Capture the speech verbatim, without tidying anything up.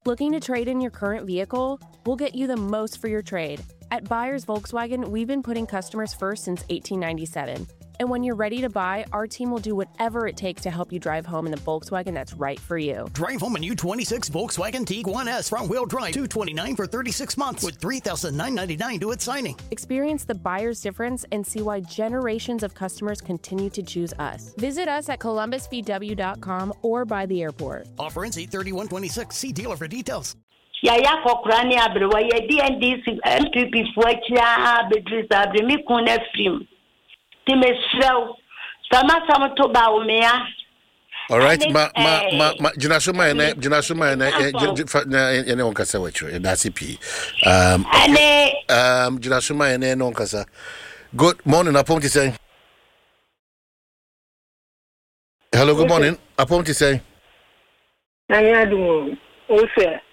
Looking to trade in your current vehicle? We'll get you the most for your trade. At Buyers Volkswagen, we've been putting customers first since eighteen ninety-seven. And when you're ready to buy, our team will do whatever it takes to help you drive home in the Volkswagen that's right for you. Drive home a new twenty-six Volkswagen Tiguan S front-wheel drive, two hundred twenty-nine dollars for thirty-six months with three thousand nine hundred ninety-nine dollars to its signing. Experience the buyer's difference and see why generations of customers continue to choose us. Visit us at columbus v w dot com or by the airport. Offer ends eight thirty-one twenty-six. See dealer for details. Ya ya kokrani abrewa ya D N D C N P P fuacha bedrisa abremi kuna film. Timesrau sama sama to ba umea. All right, ma ma ma ma jinasuma ene jinasuma ene ene onkasa wecho that's P. Um um jinasuma ene no onkasa. Good morning, apom ti say. Hello, good morning. Apom ti say. Anya do o se